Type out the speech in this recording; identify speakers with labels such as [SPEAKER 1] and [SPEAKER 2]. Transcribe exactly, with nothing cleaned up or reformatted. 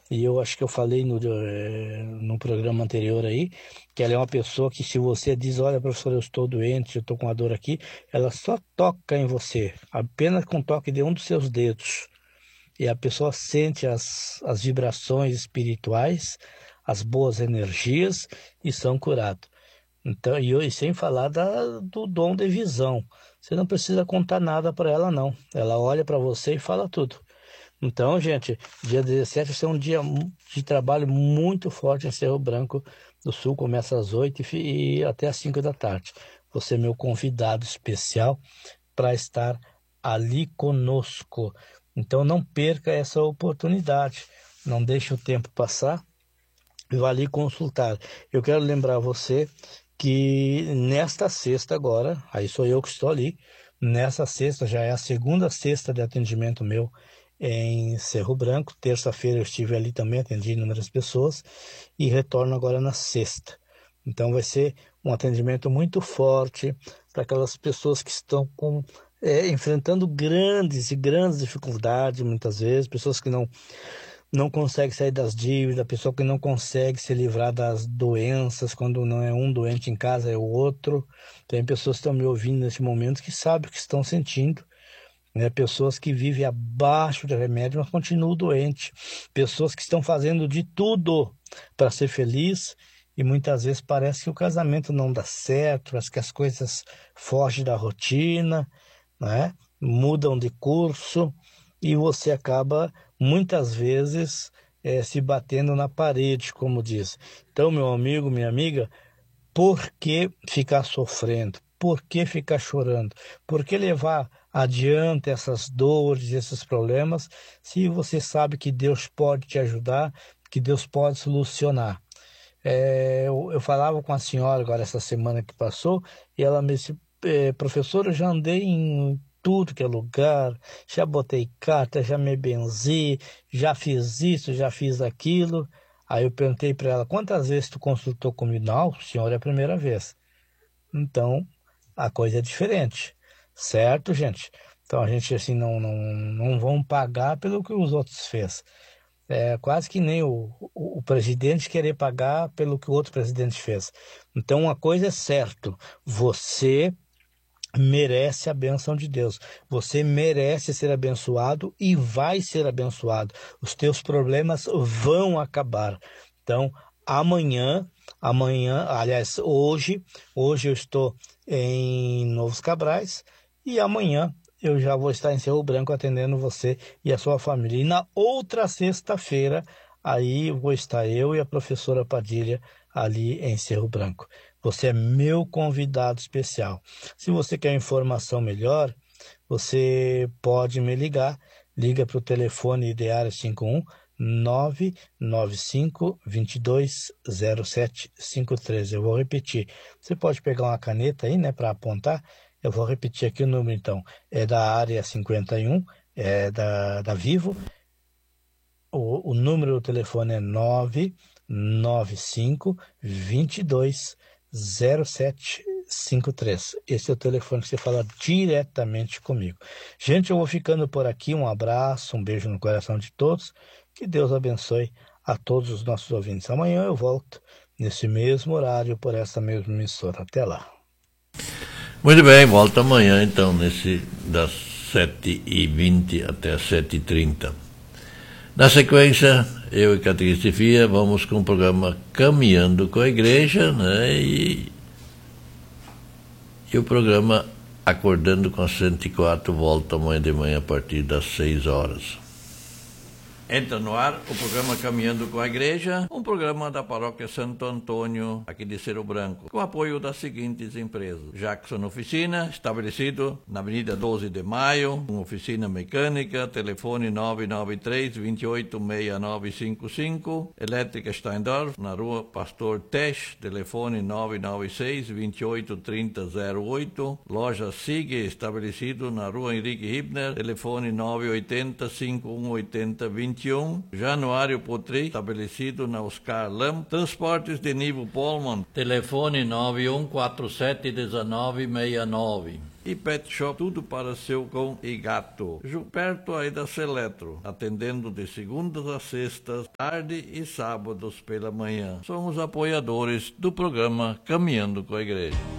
[SPEAKER 1] e eu acho que eu falei no, eh, no programa anterior aí, que ela é uma pessoa que se você diz, olha, professor, eu estou doente, eu estou com uma dor aqui, ela só toca em você, apenas com o toque de um dos seus dedos. E a pessoa sente as, as vibrações espirituais, as boas energias e são curados. Então, e, eu- e sem falar da, do dom de visão. Você não precisa contar nada para ela, não. Ela olha para você e fala tudo. Então, gente, dia dezessete vai ser um dia mu- de trabalho muito forte em Cerro Branco do Sul. Começa às oito e, fi- e até às cinco da tarde. Você é meu convidado especial para estar ali conosco. Então, não perca essa oportunidade. Não deixe o tempo passar e vá ali consultar. Eu quero lembrar você que nesta sexta agora, aí sou eu que estou ali, nessa sexta já é a segunda sexta de atendimento meu em Cerro Branco. Terça-feira eu estive ali também, atendi inúmeras pessoas e retorno agora na sexta. Então vai ser um atendimento muito forte para aquelas pessoas que estão com, é, enfrentando grandes e grandes dificuldades, muitas vezes, pessoas que não não consegue sair das dívidas, a pessoa que não consegue se livrar das doenças, quando não é um doente em casa, é o outro. Tem pessoas que estão me ouvindo nesse momento que sabem o que estão sentindo, né? Pessoas que vivem abaixo de remédio, mas continuam doentes. Pessoas que estão fazendo de tudo para ser feliz e muitas vezes parece que o casamento não dá certo, parece que as coisas fogem da rotina, né? Mudam de curso e você acaba muitas vezes eh, se batendo na parede, como diz. Então, meu amigo, minha amiga, por que ficar sofrendo? Por que ficar chorando? Por que levar adiante essas dores, esses problemas, se você sabe que Deus pode te ajudar, que Deus pode solucionar? É, eu, eu falava com a senhora agora essa semana que passou e ela me disse, é, professor, eu já andei em tudo que é lugar, já botei carta, já me benzi, já fiz isso, já fiz aquilo. Aí eu perguntei para ela, quantas vezes tu consultou comigo? Não, senhora, é a primeira vez. Então, a coisa é diferente, certo, gente? Então a gente assim não não não vão pagar pelo que os outros fez. É quase que nem o, o, o presidente querer pagar pelo que o outro presidente fez. Então, uma coisa é certo, você merece a benção de Deus. Você merece ser abençoado e vai ser abençoado. Os teus problemas vão acabar. Então, amanhã, amanhã, aliás, hoje, hoje eu estou em Novos Cabrais e amanhã eu já vou estar em Cerro Branco atendendo você e a sua família. E na outra sexta-feira, aí vou estar eu e a professora Padilha ali em Cerro Branco. Você é meu convidado especial. Se você quer informação melhor, você pode me ligar. Liga para o telefone de área cinco um nove nove cinco dois dois zero sete cinco três. Eu vou repetir. Você pode pegar uma caneta aí, né, para apontar. Eu vou repetir aqui o número, então. É da área cinquenta e um, é da, da Vivo. O, o número do telefone é nove nove cinco dois dois zero sete cinco três. Esse é o telefone que você fala diretamente comigo. Gente, eu vou ficando por aqui. Um abraço, um beijo no coração de todos. Que Deus abençoe a todos os nossos ouvintes. Amanhã eu volto nesse mesmo horário por essa mesma emissora. Até lá.
[SPEAKER 2] Muito bem, volta amanhã então, nesse das sete e vinte até as sete e trinta. Na sequência, eu e Catequista Fia vamos com o programa Caminhando com a Igreja, né? E, e o programa Acordando com a cento e quatro volta amanhã de manhã a partir das seis horas. Entra no ar o programa Caminhando com a Igreja, um programa da Paróquia Santo Antônio, aqui de Cerro Branco, com apoio das seguintes empresas: Jackson Oficina, estabelecido na Avenida doze de Maio, uma oficina mecânica, telefone nove nove três, dois oito seis nove cinco cinco, Elétrica Steindorf, na Rua Pastor Tesch, telefone nove nove seis, dois oito três zero zero oito, Loja Sig, estabelecido na Rua Henrique Hibner, telefone nove oito zero, cinco um oito zero, vinte e um, Januário Potri, estabelecido na Oscar Lam, Transportes de Nivo Polman, telefone nove um quatro sete um nove seis nove. e pet shop, tudo para seu cão e gato. Perto aí da Seletro, atendendo de segundas a sextas, tarde e sábados pela manhã. Somos apoiadores do programa Caminhando com a Igreja.